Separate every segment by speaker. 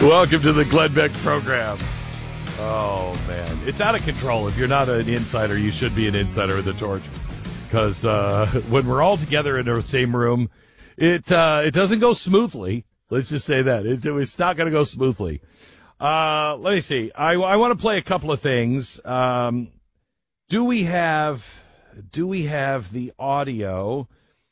Speaker 1: Welcome to the Glenn Beck program. Oh, man. It's out of control. If you're not an insider, you should be an insider of the Torch. Because when we're all together in the same room, it doesn't go smoothly. Let's just say that. It's not going to go smoothly. Let me see. I want to play a couple of things. Do we have the audio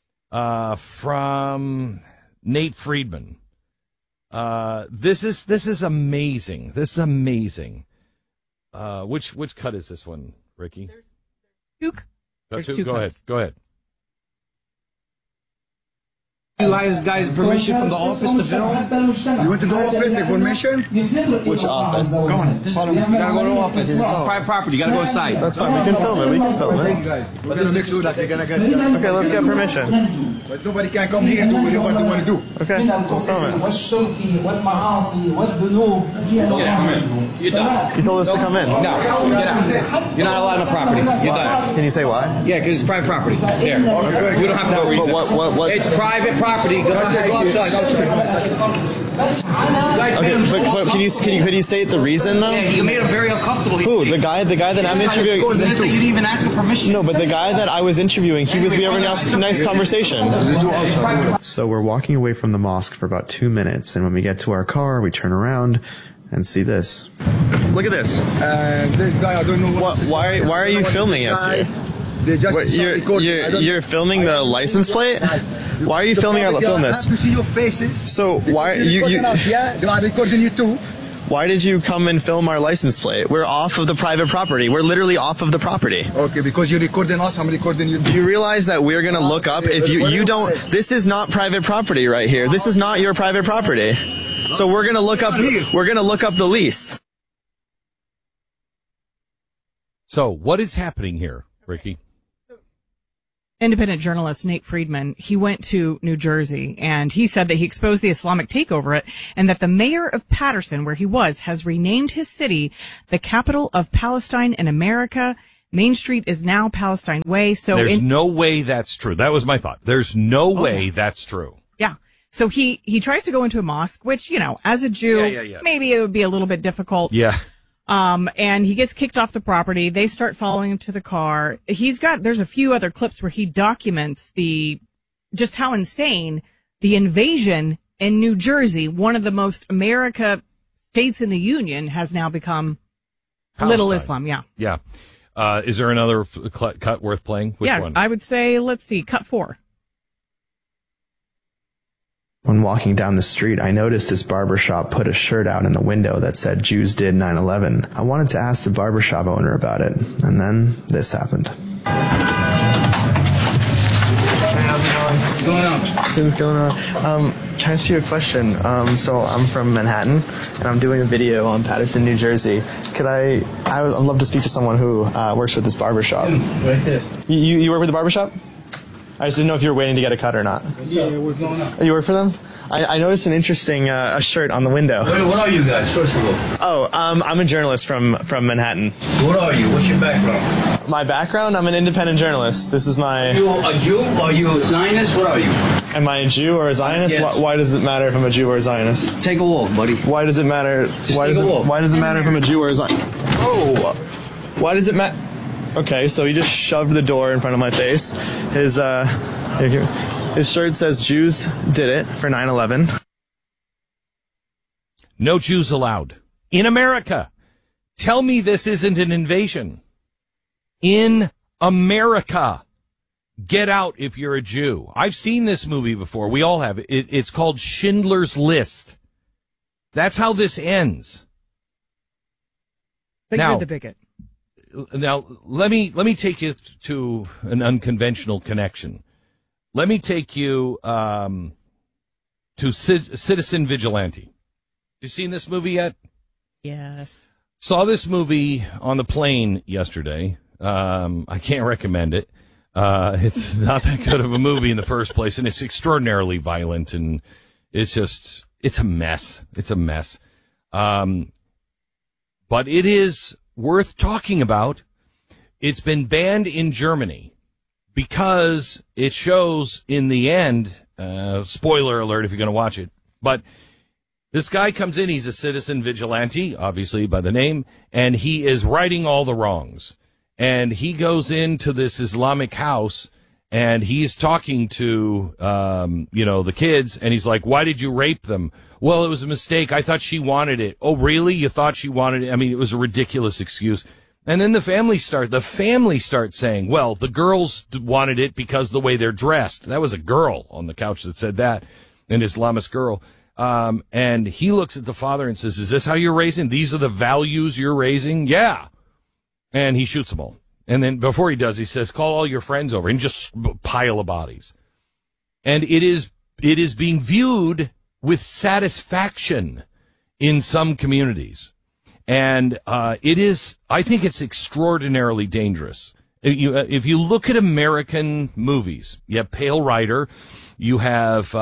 Speaker 1: from Nate Friedman? This is amazing. This is amazing. Which cut is this one, Ricky?
Speaker 2: There's two.
Speaker 1: Go ahead.
Speaker 2: You guys permission from the office to film?
Speaker 3: You went to the office, take permission?
Speaker 4: Which office?
Speaker 3: Come on, follow me.
Speaker 2: You gotta go to the office. This is private property. You gotta go inside.
Speaker 4: That's fine. We can film it.
Speaker 3: We're gonna make sure that they're gonna get.
Speaker 4: Okay, let's get permission.
Speaker 3: But nobody can come here and do what they want to do.
Speaker 4: Okay, let's film it.
Speaker 2: Yeah, come in. You're done.
Speaker 4: You told us to come in.
Speaker 2: No, get out. You're not allowed on the property. You're done.
Speaker 4: Can you say why?
Speaker 2: Yeah, because it's private property. There. You don't have no reason.
Speaker 4: But what?
Speaker 2: It's private property. Go outside.
Speaker 4: Okay, but could you state the reason though?
Speaker 2: Yeah, you made him very uncomfortable.
Speaker 4: Who? The guy that I'm interviewing?
Speaker 2: You didn't even ask for permission.
Speaker 4: No, but the guy that I was interviewing, we were having a nice conversation. So we're walking away from the mosque for about 2 minutes, and when we get to our car, we turn around and see this. Look at this.
Speaker 3: This guy, I don't know what.
Speaker 4: Why are you filming us here?
Speaker 3: They just
Speaker 4: What, you're filming the license plate? Why are you filming this?
Speaker 3: I have to see your faces.
Speaker 4: So why you?
Speaker 3: Yeah, they are recording you too.
Speaker 4: Why did you come and film our license plate? We're off of the private property. We're literally off of the property.
Speaker 3: Okay, because you're recording us, I'm recording you.
Speaker 4: Do you realize that we're gonna look up if you don't? This is not private property right here. This is not your private property. So we're gonna look up. We're gonna look up the lease.
Speaker 1: So what is happening here, Ricky?
Speaker 5: Independent journalist Nate Friedman, he went to New Jersey and he said that he exposed the Islamic takeover it and that the mayor of Patterson, where he was, has renamed his city the capital of Palestine in America. Main Street is now Palestine Way. So
Speaker 1: there's no way that's true. That was my thought. There's no way that's true.
Speaker 5: Yeah. So he tries to go into a mosque, which, you know, as a Jew, maybe it would be a little bit difficult.
Speaker 1: Yeah.
Speaker 5: And he gets kicked off the property. They start following him to the car. There's a few other clips where he documents just how insane the invasion in New Jersey, one of the most America states in the Union, has now become
Speaker 1: Palestine.
Speaker 5: Little Islam. Yeah.
Speaker 1: Yeah. Is there another cut worth playing? Which one?
Speaker 5: I would say, let's see, cut 4.
Speaker 4: When walking down the street, I noticed this barbershop put a shirt out in the window that said Jews did 9/11. I wanted to ask the barbershop owner about it, and then this happened. What's going on? Can I ask you a question? So I'm from Manhattan, and I'm doing a video on Patterson, New Jersey. I would love to speak to someone who works with this barbershop.
Speaker 2: Right there.
Speaker 4: You work with the barbershop? I just didn't know if you were waiting to get a cut or not.
Speaker 2: Yeah, what's going on?
Speaker 4: You work for them? I noticed an interesting a shirt on the window.
Speaker 2: What are you guys, first of all?
Speaker 4: Oh, I'm a journalist from Manhattan.
Speaker 2: What are you? What's your background?
Speaker 4: My background? I'm an independent journalist. This is my...
Speaker 2: Are you a Jew? Are you a Zionist? What are you?
Speaker 4: Am I a Jew or a Zionist?
Speaker 2: Yes.
Speaker 4: Why does it matter if I'm a Jew or a Zionist?
Speaker 2: Take a walk, buddy.
Speaker 4: Why does it matter? Why does it matter if I'm a Jew or a Zionist? Oh! Why does it matter? Okay, so he just shoved the door in front of my face. His shirt says Jews did it for 9/11.
Speaker 1: No Jews allowed in America. Tell me this isn't an invasion. In America. Get out if you're a Jew. I've seen this movie before. We all have. It's called Schindler's List. That's how this ends.
Speaker 5: But
Speaker 1: now,
Speaker 5: you're the bigot.
Speaker 1: Now, let me take you to an unconventional connection. Let me take you to Citizen Vigilante. You seen this movie yet?
Speaker 5: Yes.
Speaker 1: Saw this movie on the plane yesterday. I can't recommend it. It's not that good of a movie in the first place, and it's extraordinarily violent, and it's a mess. It's a mess. But it is worth talking about. It's been banned in Germany because it shows in the end, spoiler alert if you're going to watch it, but This guy comes in, he's a citizen vigilante, obviously by the name, and he is righting all the wrongs. And he goes into this Islamic house, and he's talking to, the kids, and he's like, why did you rape them? Well, it was a mistake. I thought she wanted it. Oh, really? You thought she wanted it? I mean, it was a ridiculous excuse. And then the family starts saying, well, the girls wanted it because the way they're dressed. That was a girl on the couch that said that, an Islamist girl. And he looks at the father and says, is this how you're raising? These are the values you're raising? Yeah. And he shoots them all. And then before he does, he says, call all your friends over, and just pile of bodies. And it is being viewed with satisfaction in some communities. And I think it's extraordinarily dangerous. If you look at American movies, you have Pale Rider, you have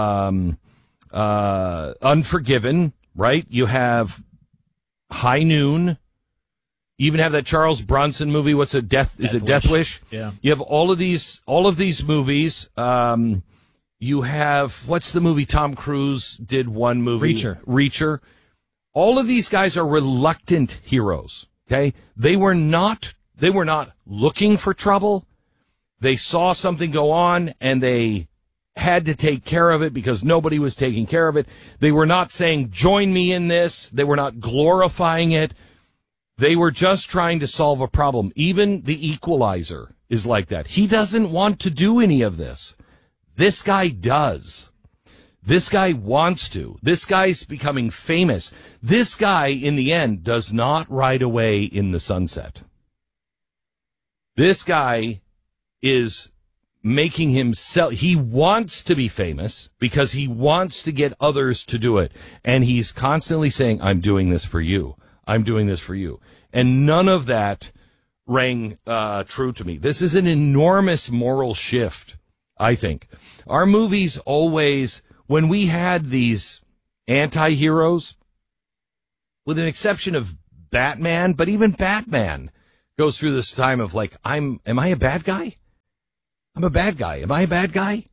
Speaker 1: Unforgiven, right? You have High Noon. You even have that Charles Bronson movie. What's it? Death Wish?
Speaker 6: Yeah.
Speaker 1: You have all of these movies. You have, what's the movie Tom Cruise did one movie? Reacher. All of these guys are reluctant heroes. Okay. They were not looking for trouble. They saw something go on and they had to take care of it because nobody was taking care of it. They were not saying, join me in this. They were not glorifying it. They were just trying to solve a problem. Even The Equalizer is like that. He doesn't want to do any of this. This guy does. This guy wants to. This guy's becoming famous. This guy, in the end, does not ride away in the sunset. This guy is making himself, he wants to be famous because he wants to get others to do it. And he's constantly saying, I'm doing this for you. I'm doing this for you. And none of that rang true to me. This is an enormous moral shift, I think. Our movies always, when we had these anti-heroes, with an exception of Batman, but even Batman goes through this time of like, am I a bad guy? I'm a bad guy. Am I a bad guy?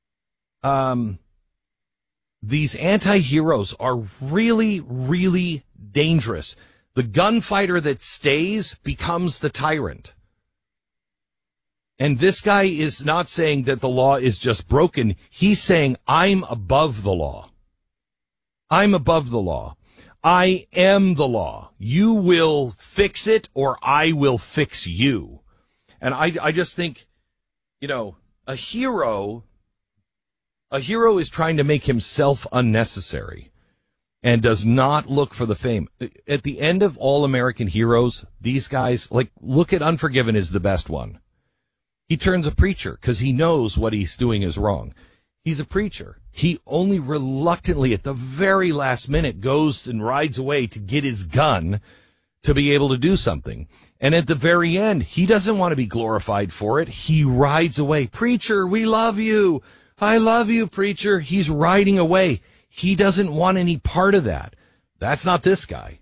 Speaker 1: These anti-heroes are really, really dangerous. The gunfighter that stays becomes the tyrant. And this guy is not saying that the law is just broken. He's saying, I'm above the law. I'm above the law. I am the law. You will fix it or I will fix you. And I just think, a hero is trying to make himself unnecessary and does not look for the fame. At the end of all American heroes, these guys, like, look at Unforgiven is the best one. He turns a preacher because he knows what he's doing is wrong. He's a preacher. He only reluctantly at the very last minute goes and rides away to get his gun to be able to do something. And at the very end, he doesn't want to be glorified for it. He rides away. Preacher, we love you. I love you, preacher. He's riding away. He doesn't want any part of that. That's not this guy.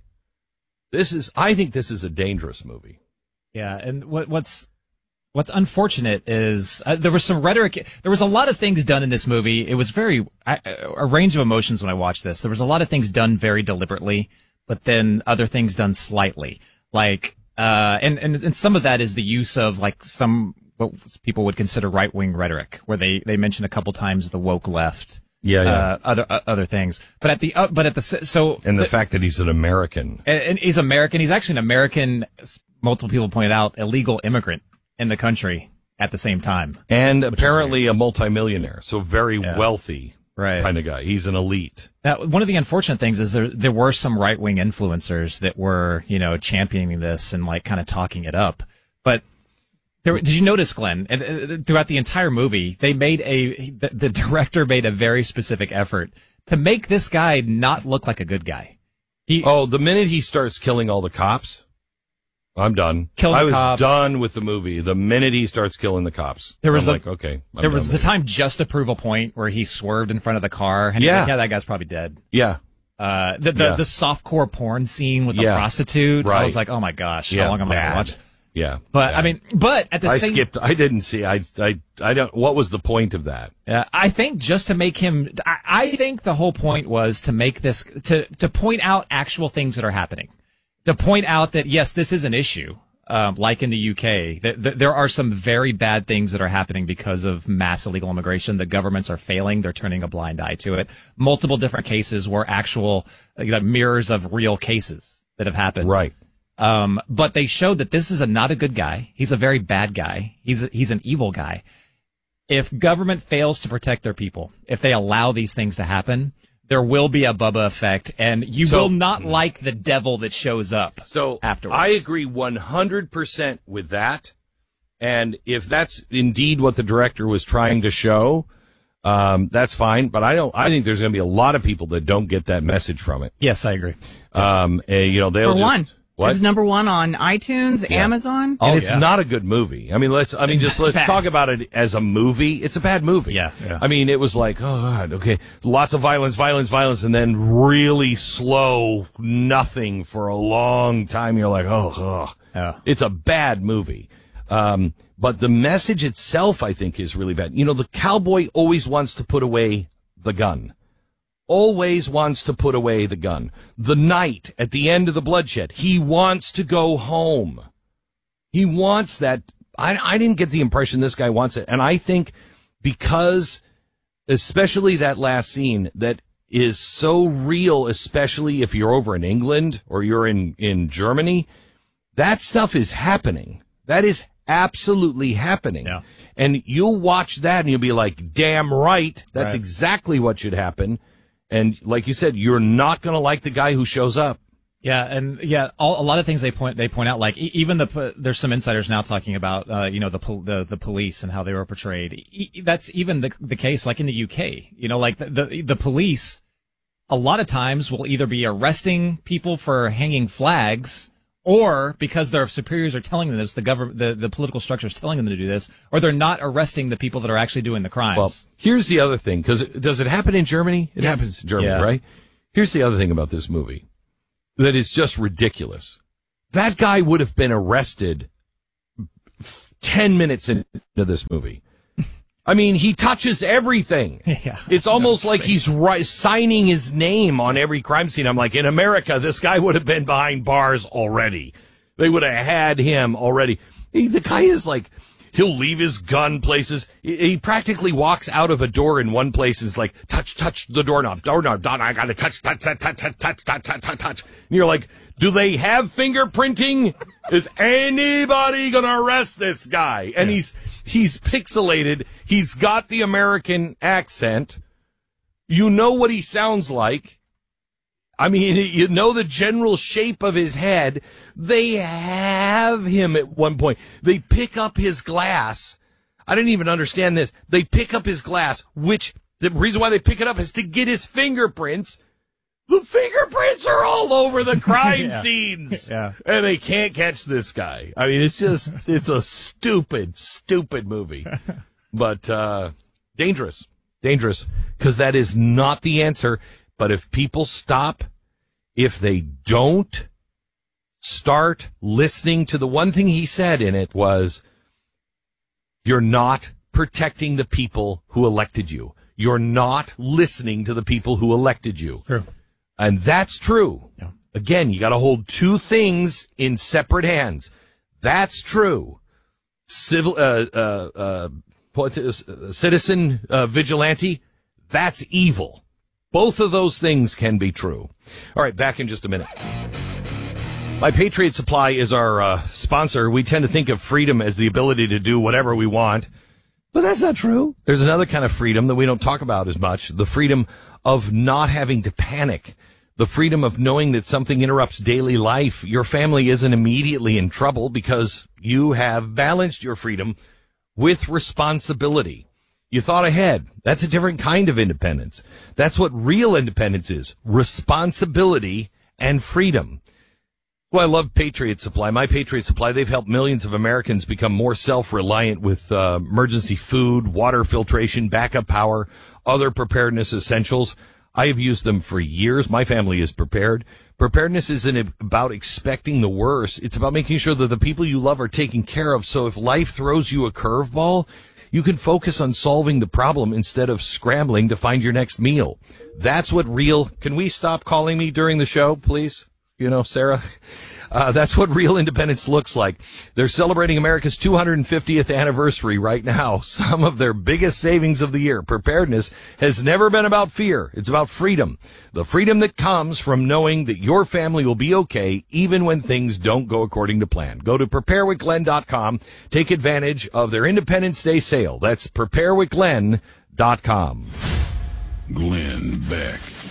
Speaker 1: I think this is a dangerous movie.
Speaker 6: Yeah. And what's unfortunate is there was some rhetoric. There was a lot of things done in this movie. It was a range of emotions when I watched this. There was a lot of things done very deliberately, but then other things done slightly. Like, and some of that is the use of like what people would consider right-wing rhetoric, where they mention a couple times the woke left.
Speaker 1: Yeah.
Speaker 6: Other things. But the
Speaker 1: fact that he's an American.
Speaker 6: And he's American. He's actually an American, multiple people pointed out, illegal immigrant in the country at the same time. And
Speaker 1: apparently a multimillionaire, so very wealthy
Speaker 6: right.
Speaker 1: kind of guy. He's an elite.
Speaker 6: Now, one of the unfortunate things is there were some right-wing influencers that were, championing this and like kind of talking it up. But did you notice, Glenn, throughout the entire movie, the director made a very specific effort to make this guy not look like a good guy.
Speaker 1: The minute he starts killing all the cops, I'm done. I was done with the movie the minute he starts killing the cops.
Speaker 6: There was
Speaker 1: okay.
Speaker 6: There was the time just to prove a point where he swerved in front of the car, and he's like, that guy's probably dead.
Speaker 1: Yeah.
Speaker 6: The softcore porn scene with the prostitute.
Speaker 1: Right.
Speaker 6: I was like, oh my gosh, how long am I going to watch?
Speaker 1: Yeah.
Speaker 6: But
Speaker 1: yeah.
Speaker 6: I mean, but at the
Speaker 1: I
Speaker 6: same
Speaker 1: skipped. I didn't see. I don't. What was the point of that?
Speaker 6: I think just to make him, I think the whole point was to make this, to point out actual things that are happening. To point out that, yes, this is an issue, like in the UK. There are some very bad things that are happening because of mass illegal immigration. The governments are failing. They're turning a blind eye to it. Multiple different cases were actual mirrors of real cases that have happened.
Speaker 1: Right.
Speaker 6: But they showed that this is not a good guy. He's a very bad guy. He's an evil guy. If government fails to protect their people, if they allow these things to happen, there will be a Bubba effect, and you will not like the devil that shows up afterwards.
Speaker 1: I agree 100% with that. And if that's indeed what the director was trying to show, that's fine. But I think there's going to be a lot of people that don't get that message from it.
Speaker 6: Yes, I agree.
Speaker 1: They'll
Speaker 5: one.
Speaker 1: What?
Speaker 5: It's number one on iTunes, Amazon.
Speaker 1: And it's not a good movie. I mean, let's talk about it as a movie. It's a bad movie.
Speaker 6: Yeah.
Speaker 1: I mean, it was like, oh God, okay, lots of violence, and then really slow nothing for a long time. You're like, It's a bad movie. But the message itself, I think, is really bad. The cowboy always wants to put away the gun. Always wants to put away the gun. The knight at the end of the bloodshed, he wants to go home. He wants that. I didn't get the impression this guy wants it. And I think because, especially that last scene that is so real, especially if you're over in England or you're in Germany, that stuff is happening. That is absolutely happening.
Speaker 6: Yeah.
Speaker 1: And you'll watch that and you'll be like, damn right. That's exactly what should happen. And like you said, you're not going to like the guy who shows up.
Speaker 6: Yeah, and a lot of things they point out, like even there's some insiders now talking about the police and how they were portrayed. That's even the case, like in the UK. Like the police, a lot of times will either be arresting people for hanging flags, or because their superiors are telling them this, the government, the political structure is telling them to do this, or they're not arresting the people that are actually doing the crimes.
Speaker 1: Well, here's the other thing, because does it happen in Germany? It happens in Germany, right? Here's the other thing about this movie that is just ridiculous. That guy would have been arrested 10 minutes into this movie. I mean, he touches everything.
Speaker 6: Yeah,
Speaker 1: it's almost like he's signing his name on every crime scene. I'm like, in America, this guy would have been behind bars already. They would have had him already. The guy is like, he'll leave his gun places. He practically walks out of a door in one place and is like, touch the doorknob. I gotta touch. And you're like, do they have fingerprinting? Is anybody gonna arrest this guy? And he's pixelated. He's got the American accent. You know what he sounds like. I mean, you know the general shape of his head. They have him at one point. They pick up his glass. I didn't even understand this. They pick up his glass, which the reason why they pick it up is to get his fingerprints. The fingerprints are all over the crime scenes.
Speaker 6: Yeah.
Speaker 1: And they can't catch this guy. I mean, it's a stupid movie. But, dangerous, because that is not the answer. But if people stop, if they don't start listening to the one thing he said in it was, you're not protecting the people who elected you. You're not listening to the people who elected you.
Speaker 6: True.
Speaker 1: And that's true.
Speaker 6: Yeah.
Speaker 1: Again, you got to hold two things in separate hands. That's true. Citizen vigilante, that's evil. Both of those things can be true. All right, back in just a minute. My Patriot Supply is our sponsor. We tend to think of freedom as the ability to do whatever we want, but that's not true. There's another kind of freedom that we don't talk about as much, the freedom of not having to panic, the freedom of knowing that something interrupts daily life. Your family isn't immediately in trouble because you have balanced your freedom with responsibility. You thought ahead. That's a different kind of independence. That's what real independence is. Responsibility and freedom. Well, I love Patriot Supply. My Patriot Supply, they've helped millions of Americans become more self-reliant with emergency food, water filtration, backup power, other preparedness essentials. I have used them for years. My family is prepared. Preparedness isn't about expecting the worst. It's about making sure that the people you love are taken care of. So if life throws you a curveball, you can focus on solving the problem instead of scrambling to find your next meal. That's what real... Can we stop calling me during the show, please? Sarah? That's what real independence looks like. They're celebrating America's 250th anniversary right now. Some of their biggest savings of the year. Preparedness has never been about fear. It's about freedom. The freedom that comes from knowing that your family will be okay even when things don't go according to plan. Go to preparewithglenn.com. Take advantage of their Independence Day sale. That's preparewithglenn.com.
Speaker 7: Glenn Beck.